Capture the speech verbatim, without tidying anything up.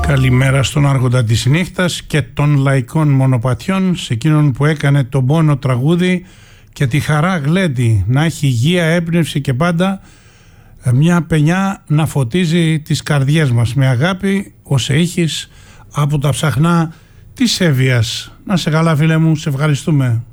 Καλημέρα στον άρχοντα της νύχτας και των λαϊκών μονοπατιών, σε εκείνον που έκανε τον πόνο τραγούδι και τη χαρά γλέντι, να έχει υγεία, έμπνευση και πάντα μια πενιά να φωτίζει τις καρδιές μας με αγάπη, ως ήχης από τα ψαχνά της Εύβοιας. Να σε καλά φίλε μου, σε ευχαριστούμε.